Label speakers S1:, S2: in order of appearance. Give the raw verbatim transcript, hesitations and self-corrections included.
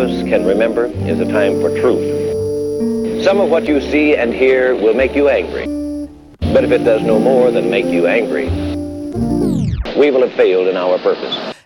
S1: us can remember is a time for truth. Some of what you see and hear will make you angry. But if it does no more than make you angry, we will have failed in our purpose.